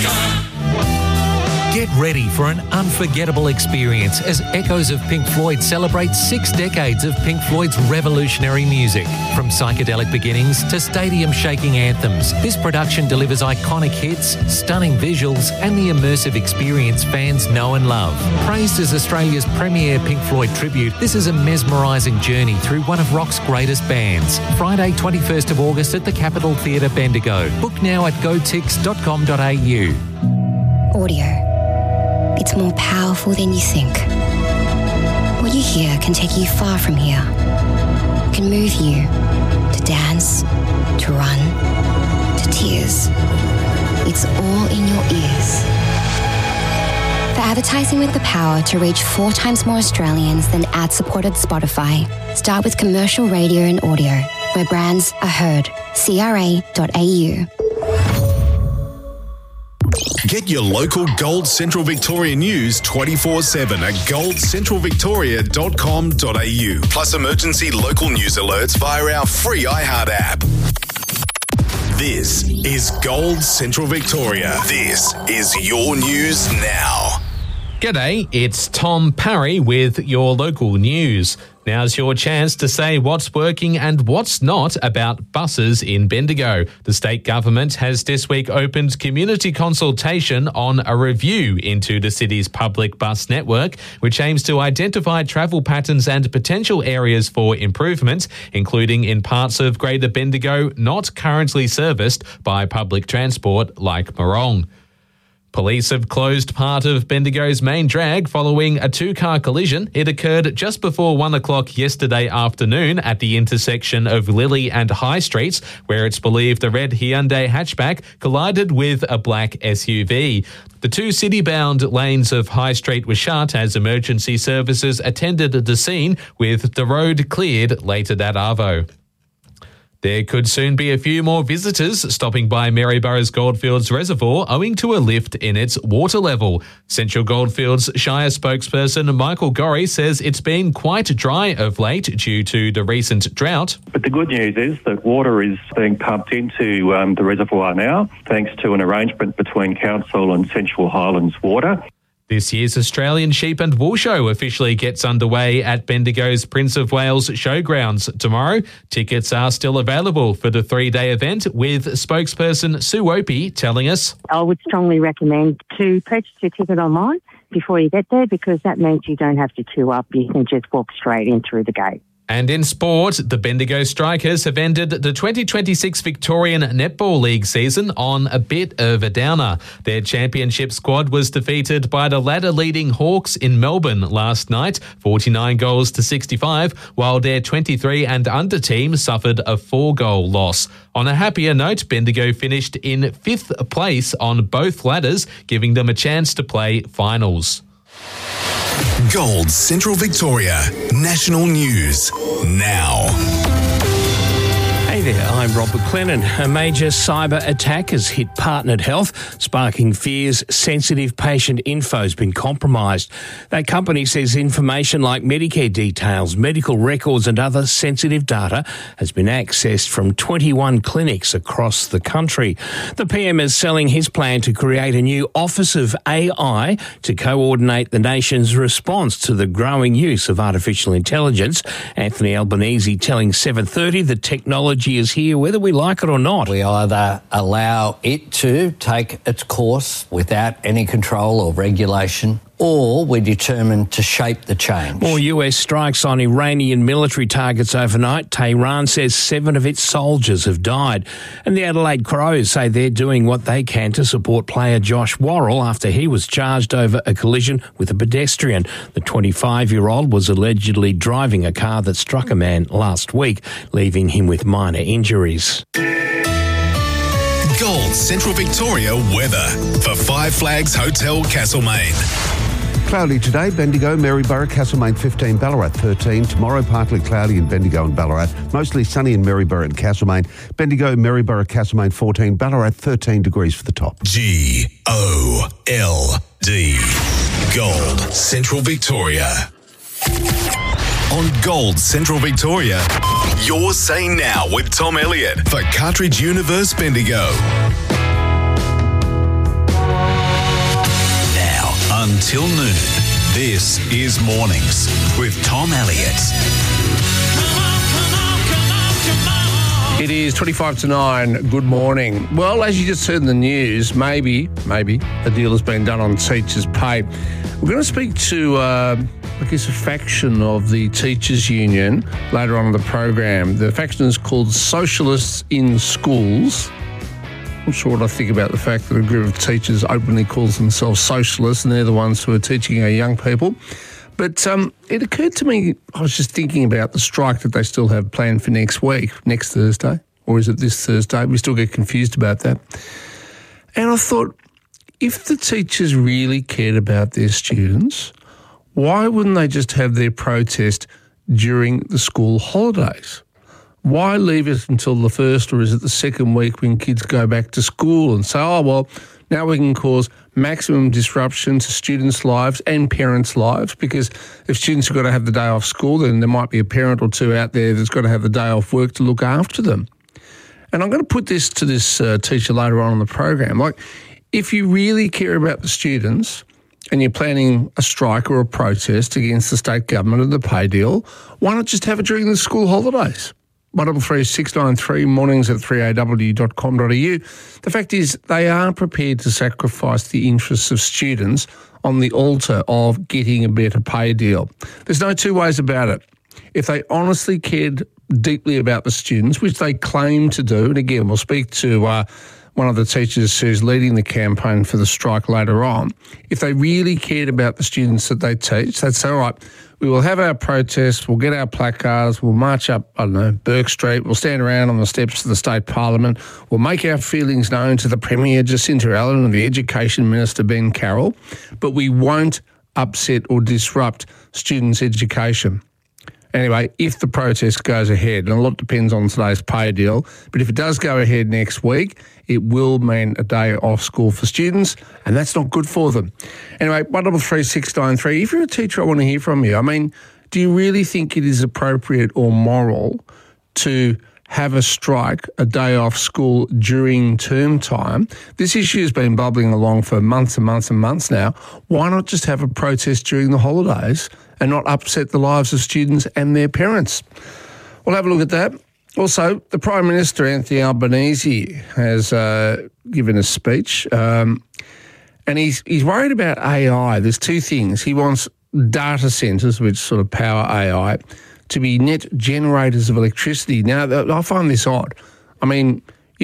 Get ready for an unforgettable experience as Echoes of Pink Floyd celebrates 6 decades of Pink Floyd's revolutionary music. From psychedelic beginnings to stadium-shaking anthems, this production delivers iconic hits, stunning visuals, and the immersive experience fans know and love. Praised as Australia's premier Pink Floyd tribute, this is a mesmerising journey through one of rock's greatest bands. Friday, 21st of August at the Capitol Theatre, Bendigo. Book now at gotix.com.au. Audio. It's more powerful than you think. What you hear can take you far from here. It can move you to dance, to run, to tears. It's all in your ears. For advertising with the power to reach 4 times more Australians than ad-supported Spotify, start with commercial radio and audio, where brands are heard. CRA.au. Get your local Gold Central Victoria news 24/7 at goldcentralvictoria.com.au. Plus emergency local news alerts via our free iHeart app. This is Gold Central Victoria. This is your news now. G'day, it's Tom Parry with your local news. Now's your chance to say what's working and what's not about buses in Bendigo. The state government has this week opened community consultation on a review into the city's public bus network, which aims to identify travel patterns and potential areas for improvement, including in parts of Greater Bendigo not currently serviced by public transport like Morong. Police have closed part of Bendigo's main drag following a 2-car collision. It occurred just before 1 o'clock yesterday afternoon at the intersection of Lily and High Streets, where it's believed a red Hyundai hatchback collided with a black SUV. The 2 city-bound lanes of High Street were shut as emergency services attended the scene, with the road cleared later that arvo. There could soon be a few more visitors stopping by Maryborough's Goldfields Reservoir owing to a lift in its water level. Central Goldfields Shire spokesperson Michael Gorry says it's been quite dry of late due to the recent drought. But the good news is that water is being pumped into the reservoir now, thanks to an arrangement between Council and Central Highlands Water. This year's Australian Sheep and Wool Show officially gets underway at Bendigo's Prince of Wales Showgrounds tomorrow. Tickets are still available for the 3-day event, with spokesperson Sue Opie telling us, I would strongly recommend to purchase your ticket online before you get there, because that means you don't have to queue up. You can just walk straight in through the gate. And in sport, the Bendigo Strikers have ended the 2026 Victorian Netball League season on a bit of a downer. Their championship squad was defeated by the ladder-leading Hawks in Melbourne last night, 49 goals to 65, while their 23 and under team suffered a 4-goal loss. On a happier note, Bendigo finished in 5th place on both ladders, giving them a chance to play finals. Gold Central Victoria National News now. Hey there, I'm Rob McLennan. A major cyber attack has hit Partnered Health, sparking fears sensitive patient info has been compromised. That company says information like Medicare details, medical records and other sensitive data has been accessed from 21 clinics across the country. The PM is selling his plan to create a new Office of AI to coordinate the nation's response to the growing use of artificial intelligence. Anthony Albanese telling 7:30 the technology is here whether we like it or not. We either allow it to take its course without any control or regulation, or we're determined to shape the change. More US strikes on Iranian military targets overnight. Tehran says 7 of its soldiers have died. And the Adelaide Crows say they're doing what they can to support player Josh Worrell after he was charged over a collision with a pedestrian. The 25-year-old was allegedly driving a car that struck a man last week, leaving him with minor injuries. Gold Central Victoria weather for Five Flags Hotel Castlemaine. Cloudy today, Bendigo, Maryborough, Castlemaine 15, Ballarat 13. Tomorrow, partly cloudy in Bendigo and Ballarat. Mostly sunny in Maryborough and Castlemaine. Bendigo, Maryborough, Castlemaine 14, Ballarat 13 degrees for the top. GOLD. Gold Central Victoria. On Gold Central Victoria, you're saying now with Tom Elliott for Cartridge Universe Bendigo. till noon. This is Mornings with Tom Elliott. It is 25 to 9. Good morning. Well, as you just heard in the news, maybe a deal has been done on teachers' pay. We're going to speak to, a faction of the teachers' union later on in the program. The faction is called Socialists in Schools. I'm not sure what I think about the fact that a group of teachers openly calls themselves socialists, and they're the ones who are teaching our young people. But it occurred to me, I was just thinking about the strike that they still have planned for next Thursday, or is it this Thursday? We still get confused about that. And I thought, if the teachers really cared about their students, why wouldn't they just have their protest during the school holidays? Why leave it until the first, or is it the second week when kids go back to school and say, now we can cause maximum disruption to students' lives and parents' lives, because if students have got to have the day off school, then there might be a parent or two out there that's got to have the day off work to look after them. And I'm going to put this to this teacher later on in the program. Like, if you really care about the students and you're planning a strike or a protest against the state government and the pay deal, why not just have it during the school holidays? 133 693 mornings at 3aw.com.au. The fact is, they are prepared to sacrifice the interests of students on the altar of getting a better pay deal. There's no two ways about it. If they honestly cared deeply about the students, which they claim to do, and again, we'll speak to one of the teachers who's leading the campaign for the strike later on, if they really cared about the students that they teach, they'd say, all right, we will have our protest, we'll get our placards, we'll march up, Burke Street, we'll stand around on the steps of the State Parliament, we'll make our feelings known to the Premier Jacinta Allen and the Education Minister Ben Carroll, but we won't upset or disrupt students' education. Anyway, if the protest goes ahead, and a lot depends on today's pay deal, but if it does go ahead next week, it will mean a day off school for students, and that's not good for them. Anyway, 133 693, if you're a teacher, I want to hear from you. I mean, do you really think it is appropriate or moral to have a strike, a day off school during term time? This issue has been bubbling along for months and months and months now. Why not just have a protest during the holidays and not upset the lives of students and their parents? We'll have a look at that. Also, the Prime Minister, Anthony Albanese, has given a speech, and he's worried about AI. There's two things. He wants data centres, which sort of power AI, to be net generators of electricity. Now, I find this odd. I mean,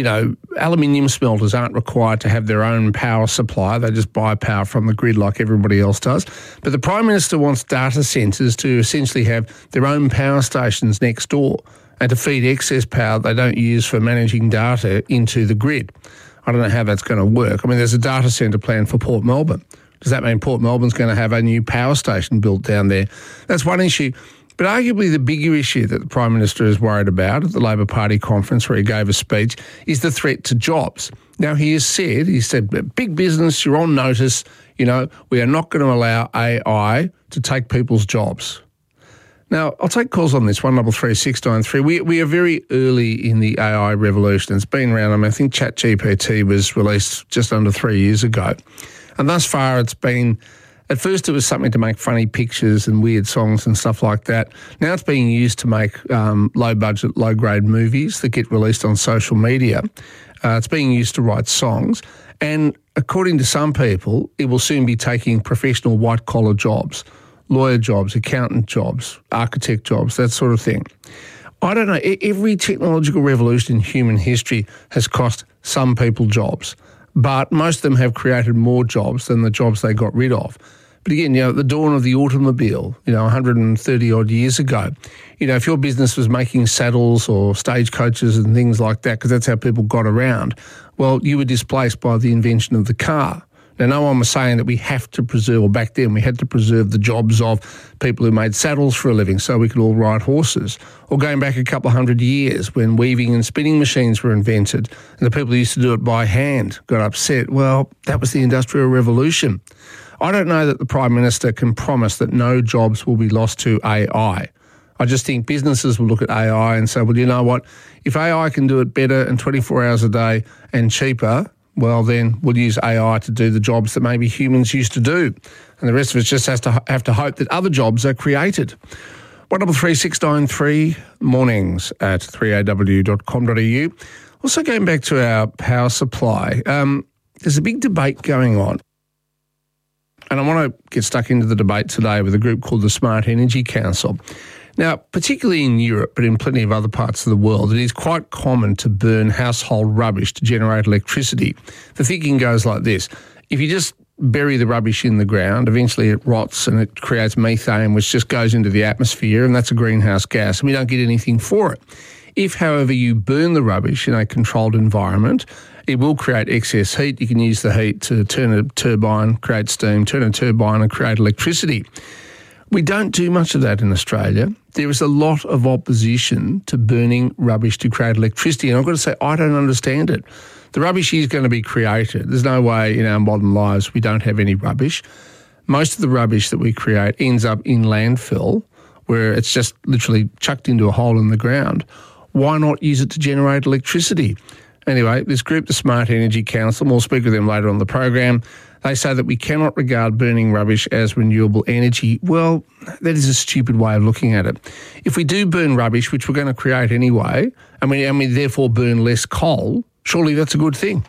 aluminium smelters aren't required to have their own power supply. They just buy power from the grid like everybody else does. But the Prime Minister wants data centres to essentially have their own power stations next door and to feed excess power they don't use for managing data into the grid. I don't know how that's going to work. I mean, there's a data centre plan for Port Melbourne. Does that mean Port Melbourne's going to have a new power station built down there? That's one issue. But arguably the bigger issue that the Prime Minister is worried about at the Labor Party conference where he gave a speech is the threat to jobs. Now, he said, big business, you're on notice, we are not going to allow AI to take people's jobs. Now, I'll take calls on this, 133 693. We are very early in the AI revolution. It's been around, I think ChatGPT was released just under 3 years ago. And thus far it's been, at first it was something to make funny pictures and weird songs and stuff like that. Now it's being used to make low-budget, low-grade movies that get released on social media. It's being used to write songs. And according to some people, it will soon be taking professional white-collar jobs, lawyer jobs, accountant jobs, architect jobs, that sort of thing. I don't know. Every technological revolution in human history has cost some people jobs, but most of them have created more jobs than the jobs they got rid of. But again, at the dawn of the automobile, 130 odd years ago, if your business was making saddles or stagecoaches and things like that, because that's how people got around, well, you were displaced by the invention of the car. Now, no one was saying that we have to preserve, or back then we had to preserve the jobs of people who made saddles for a living so we could all ride horses. Or going back a couple of hundred years when weaving and spinning machines were invented and the people who used to do it by hand got upset. Well, that was the Industrial Revolution. I don't know that the Prime Minister can promise that no jobs will be lost to AI. I just think businesses will look at AI and say, well, you know what? If AI can do it better and 24 hours a day and cheaper, well, then we'll use AI to do the jobs that maybe humans used to do. And the rest of us just have to hope that other jobs are created. 133693 mornings at 3aw.com.au. Also going back to our power supply, there's a big debate going on. And I want to get stuck into the debate today with a group called the Smart Energy Council. Now, particularly in Europe, but in plenty of other parts of the world, it is quite common to burn household rubbish to generate electricity. The thinking goes like this. If you just bury the rubbish in the ground, eventually it rots and it creates methane, which just goes into the atmosphere, and that's a greenhouse gas, and we don't get anything for it. If, however, you burn the rubbish in a controlled environment, it will create excess heat. You can use the heat to turn a turbine, create steam, turn a turbine and create electricity. We don't do much of that in Australia. There is a lot of opposition to burning rubbish to create electricity, and I've got to say, I don't understand it. The rubbish is going to be created. There's no way in our modern lives we don't have any rubbish. Most of the rubbish that we create ends up in landfill, where it's just literally chucked into a hole in the ground. Why not use it to generate electricity? Anyway, this group, the Smart Energy Council, we'll speak with them later on the program. They say that we cannot regard burning rubbish as renewable energy. Well, that is a stupid way of looking at it. If we do burn rubbish, which we're going to create anyway, and we therefore burn less coal, surely that's a good thing.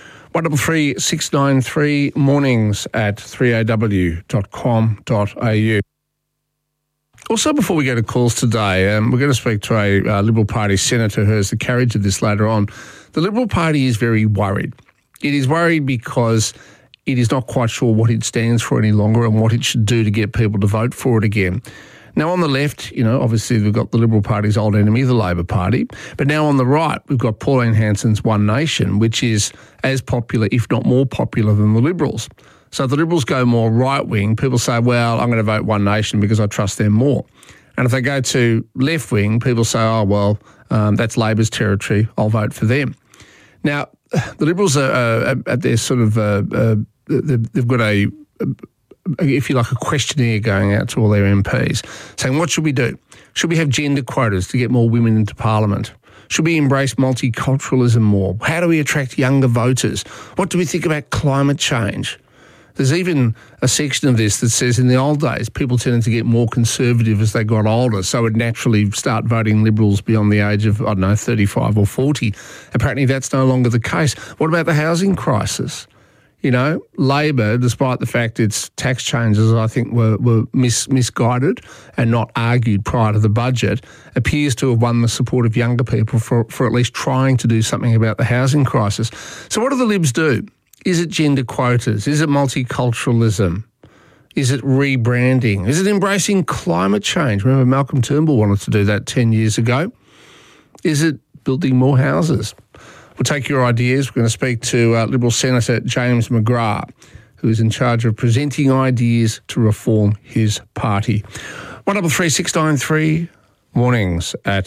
133693 mornings at 3aw.com.au. Also, before we go to calls today, we're going to speak to a Liberal Party senator who has the carriage of this later on. The Liberal Party is very worried. It is worried because it is not quite sure what it stands for any longer and what it should do to get people to vote for it again. Now, on the left, obviously we've got the Liberal Party's old enemy, the Labor Party. But now on the right, we've got Pauline Hanson's One Nation, which is as popular, if not more popular, than the Liberals. So if the Liberals go more right-wing, people say, well, I'm going to vote One Nation because I trust them more. And if they go to left-wing, people say, oh, well, that's Labor's territory, I'll vote for them. Now, the Liberals are at their sort of, they've got if you like, a questionnaire going out to all their MPs saying, what should we do? Should we have gender quotas to get more women into Parliament? Should we embrace multiculturalism more? How do we attract younger voters? What do we think about climate change? There's even a section of this that says in the old days, people tended to get more conservative as they got older, so would naturally start voting Liberals beyond the age of, 35 or 40. Apparently that's no longer the case. What about the housing crisis? Labor, despite the fact its tax changes, I think, were misguided and not argued prior to the budget, appears to have won the support of younger people for at least trying to do something about the housing crisis. So what do the Libs do? Is it gender quotas? Is it multiculturalism? Is it rebranding? Is it embracing climate change? Remember, Malcolm Turnbull wanted to do that 10 years ago. Is it building more houses? We'll take your ideas. We're going to speak to Liberal Senator James McGrath, who is in charge of presenting ideas to reform his party. 133693 mornings at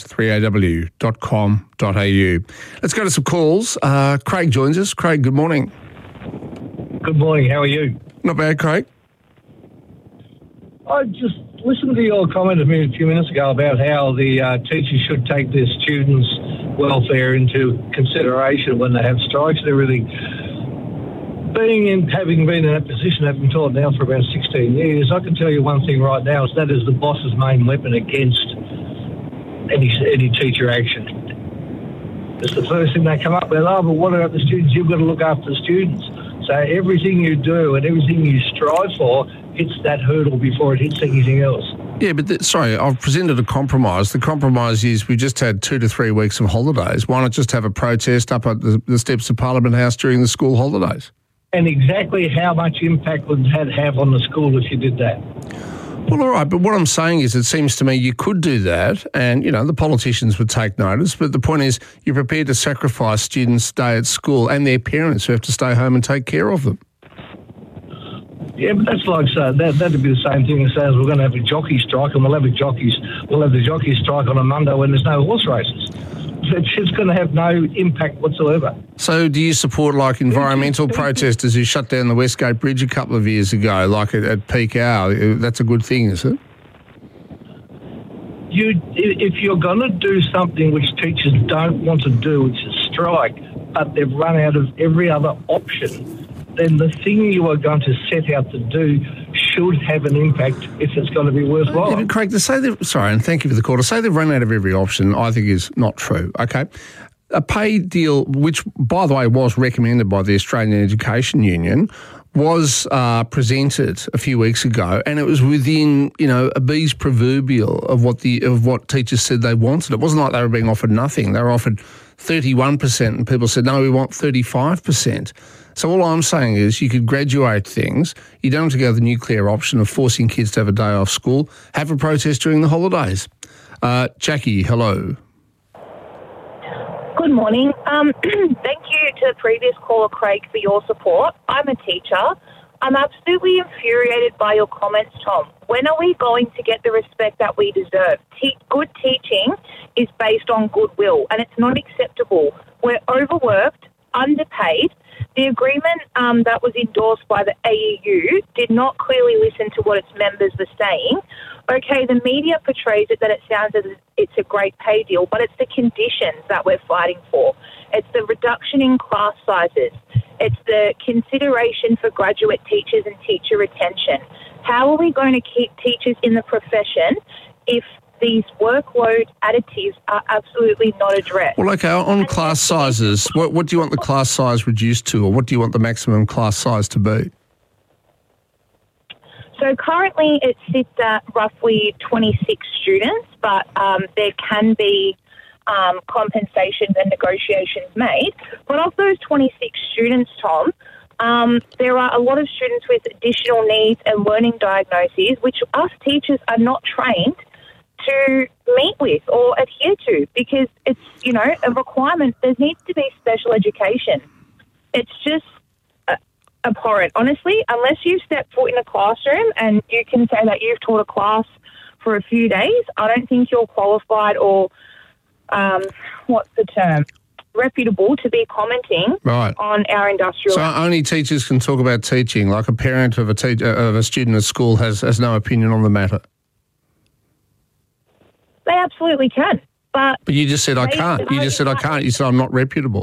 3aw.com.au. Let's go to some calls. Craig joins us. Craig, good morning. Good morning. How are you? Not bad, Craig. I just listened to your comment a few minutes ago about how the teachers should take their students' welfare into consideration when they have strikes and everything. Having been in that position, having been taught now for about 16 years, I can tell you one thing right now, is that is the boss's main weapon against any teacher action. It's the first thing they come up with, but what about the students? You've got to look after the students. So everything you do and everything you strive for hits that hurdle before it hits anything else. Yeah, but I've presented a compromise. The compromise is we've just had 2 to 3 weeks of holidays. Why not just have a protest up at the steps of Parliament House during the school holidays? And exactly how much impact would that have on the school if you did that? Well, all right, but what I'm saying is it seems to me you could do that and, the politicians would take notice, but the point is you're prepared to sacrifice students' day at school and their parents who have to stay home and take care of them. Yeah, but that's like that'd be the same thing as saying we're going to have a jockey strike and we'll have the jockey strike on a Monday when there's no horse races. It's going to have no impact whatsoever. So do you support environmental protesters who shut down the Westgate Bridge a couple of years ago, at peak hour? That's a good thing, is it? If you're going to do something which teachers don't want to do, which is strike, but they've run out of every other option, then the thing you are going to set out to do should have an impact if it's going to be worthwhile. Yeah, but Craig, and thank you for the call. To say they've run out of every option, I think is not true, okay? A pay deal, which, by the way, was recommended by the Australian Education Union, was presented a few weeks ago, and it was within, a bee's proverbial of what teachers said they wanted. It wasn't like they were being offered nothing. They were offered 31%, and people said, no, we want 35%. So all I'm saying is you could graduate things. You don't have to go the nuclear option of forcing kids to have a day off school. Have a protest during the holidays. Jackie, hello. Good morning. Thank you to the previous caller, Craig, for your support. I'm a teacher. I'm absolutely infuriated by your comments, Tom. When are we going to get the respect that we deserve? Good teaching is based on goodwill, and it's not acceptable. We're overworked, underpaid. The agreement that was endorsed by the AEU did not clearly listen to what its members were saying. Okay, the media portrays it that it sounds as it's a great pay deal, but it's the conditions that we're fighting for. It's the reduction in class sizes. It's the consideration for graduate teachers and teacher retention. How are we going to keep teachers in the profession if these workload additives are absolutely not addressed? Well, okay, on class sizes, what do you want the class size reduced to, or what do you want the maximum class size to be? So currently it sits at roughly 26 students, but there can be compensations and negotiations made. But of those 26 students, Tom, there are a lot of students with additional needs and learning diagnoses, which us teachers are not trained to meet with or adhere to, because it's, a requirement. There needs to be special education. It's just abhorrent. Honestly, unless you've stepped foot in a classroom and you can say that you've taught a class for a few days, I don't think you're qualified or, what's the term, reputable to be commenting on our industrial... So only teachers can talk about teaching, like a parent of a student at school has no opinion on the matter? They absolutely can. But you just said I can't. You just said I can't. You said I'm not reputable.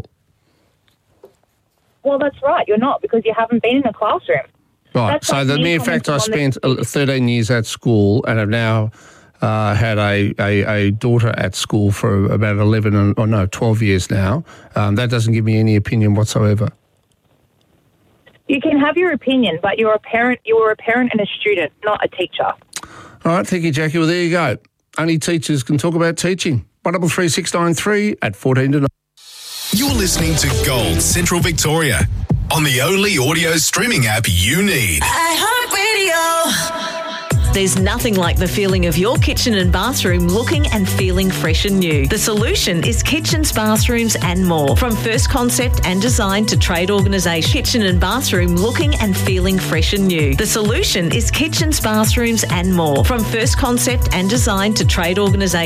Well, that's right. You're not, because you haven't been in a classroom. Right. That's so the mere fact I spent 13 years at school and have now had a daughter at school for about 12 years now, that doesn't give me any opinion whatsoever. You can have your opinion, but you're a parent. You were a parent and a student, not a teacher. All right. Thank you, Jackie. Well, there you go. Only teachers can talk about teaching. 133693 at 14 to 9. You're listening to Gold Central Victoria on the only audio streaming app you need. iHeartRadio. There's nothing like the feeling of your kitchen and bathroom looking and feeling fresh and new. The solution is kitchens, bathrooms and more. From first concept and design to trade organisation, kitchen and bathroom looking and feeling fresh and new. The solution is kitchens, bathrooms and more. From first concept and design to trade organisation.